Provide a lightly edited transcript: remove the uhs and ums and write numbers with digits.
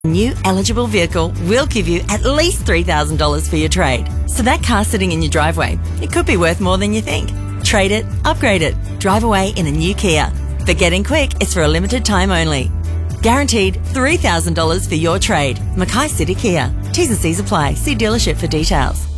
New eligible vehicle will give you at least $3,000 for your trade. So that car sitting in your driveway, it could be worth more than you think. Trade it, upgrade it, drive away in a new Kia. But get in quick, it's for a limited time only. Guaranteed $3,000 for your trade. Mackay City Kia. T's and C's apply. See dealership for details.